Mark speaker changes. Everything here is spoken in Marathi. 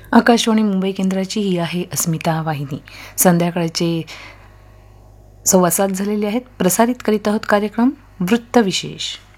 Speaker 1: आकाशवाणी मुंबई केंद्राची ही आहे अस्मिता वाहिनी. संध्याकाळचे 7:15 झालेले आहेत. प्रसारित करीत आहोत कार्यक्रम वृत्तविशेष.